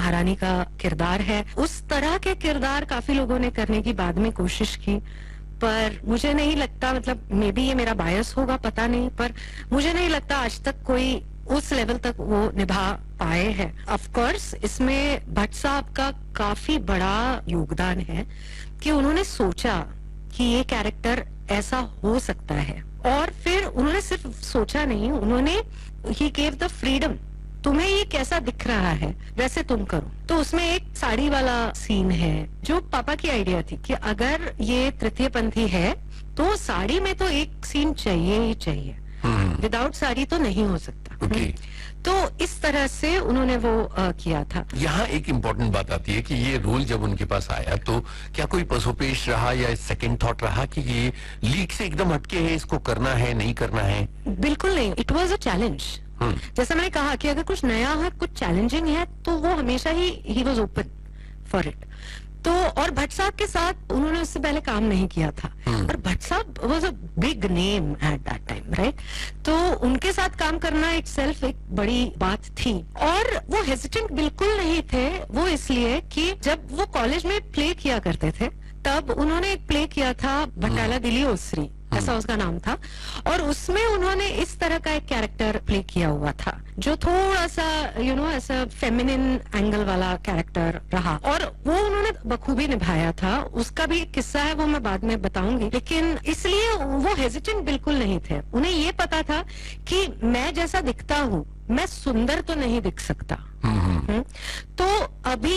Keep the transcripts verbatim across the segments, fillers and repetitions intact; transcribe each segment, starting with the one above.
महारानी का किरदार है। उस तरह के किरदार काफी लोगों ने करने की बाद में कोशिश की, पर मुझे नहीं लगता, मतलब मे बी ये मेरा बायस होगा, पता नहीं, पर मुझे नहीं लगता आज तक कोई उस लेवल तक वो निभा पाए हैं। ऑफ कोर्स इसमें भट्ट साहब का काफी बड़ा योगदान है कि उन्होंने सोचा कि ये कैरेक्टर ऐसा हो सकता है, और फिर उन्होंने सिर्फ सोचा नहीं, उन्होंने ही गेव द फ्रीडम, तुम्हें ये कैसा दिख रहा है वैसे तुम करो। तो उसमें एक साड़ी वाला सीन है जो पापा की आइडिया थी कि अगर ये तृतीय पंथी है तो साड़ी में तो एक सीन चाहिए ही चाहिए, विदाउट साड़ी तो नहीं हो सकता। okay. तो इस तरह से उन्होंने वो आ, किया था। यहाँ एक इम्पोर्टेंट बात आती है कि ये रोल जब उनके पास आया तो क्या कोई पसोपेश रहा या सेकंड थॉट रहा कि ये लीक से एकदम हटके है, इसको करना है नहीं करना है? बिल्कुल नहीं, इट वॉज अ चैलेंज। जैसा मैंने कहा कि अगर कुछ नया है, कुछ चैलेंजिंग है, तो वो हमेशा ही he was open for it. तो और भट्ट साहब के साथ उन्होंने उससे पहले काम नहीं किया था, और भट्ट साहब was a big name at that time, right? तो उनके साथ काम करना इटसेल्फ एक बड़ी बात थी, और वो हेजिटेंट बिल्कुल नहीं थे। वो इसलिए कि जब वो कॉलेज में प्ले किया करते थे तब उन्होंने एक प्ले किया था भटाला दिली ओसरी, ऐसा उसका नाम था, और उसमें उन्होंने इस तरह का एक कैरेक्टर प्ले किया हुआ था जो थोड़ा सा यू नो ऐसा फेमिनिन एंगल वाला कैरेक्टर रहा, और वो उन्होंने बखूबी निभाया था। उसका भी किस्सा है, वो मैं बाद में बताऊंगी। लेकिन इसलिए वो हेजिटेंट बिल्कुल नहीं थे, उन्हें ये पता था कि मैं जैसा दिखता हूँ मैं सुंदर तो नहीं दिख सकता। हुँ? तो अभी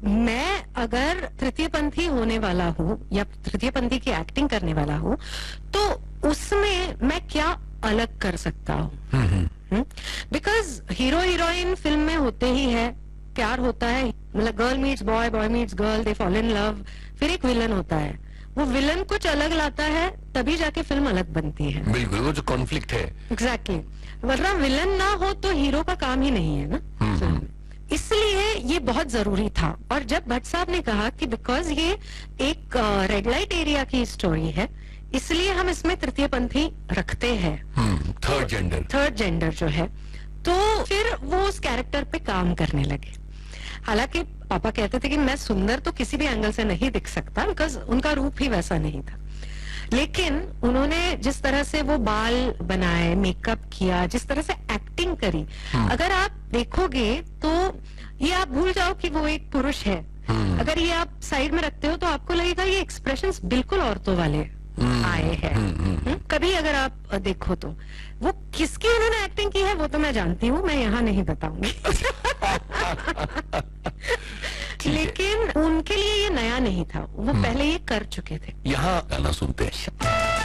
मैं अगर तृतीय पंथी होने वाला हूँ या तृतीय पंथी की एक्टिंग करने वाला हूँ तो उसमें मैं क्या अलग कर सकता हूँ? बिकॉज हीरो हीरोइन फिल्म में होते ही है, प्यार होता है, मतलब girl meets boy, boy meets girl, they fall in love, फिर एक विलन होता है, वो विलन कुछ अलग लाता है तभी जाके फिल्म अलग बनती है। बिल्कुल, वो जो कॉन्फ्लिक्ट है। एग्जैक्टली, वरना विलन ना हो तो हीरो का काम ही नहीं है ना। इसलिए ये बहुत जरूरी था। और जब भट्ट साहब ने कहा कि बिकॉज ये एक रेड लाइट एरिया की स्टोरी है, इसलिए हम इसमें तृतीय पंथी रखते हैं, थर्ड जेंडर थर्ड जेंडर जो है, तो फिर वो उस कैरेक्टर पे काम करने लगे। हालांकि पापा कहते थे कि मैं सुंदर तो किसी भी एंगल से नहीं दिख सकता, बिकॉज उनका रूप ही वैसा नहीं था, लेकिन उन्होंने जिस तरह से वो बाल बनाए, मेकअप किया, जिस तरह से एक्टिंग करी, अगर आप देखोगे तो ये आप भूल जाओ कि वो एक पुरुष है। अगर ये आप साइड में रखते हो तो आपको लगेगा ये एक्सप्रेशंस बिल्कुल औरतों वाले आए हैं। कभी अगर आप देखो तो वो किसकी उन्होंने एक्टिंग की है वो तो मैं जानती हूँ, मैं यहाँ नहीं बताऊंगी। लेकिन उनके लिए ये नया नहीं था, वो पहले ये कर चुके थे। यहाँ गाना सुनते हैं।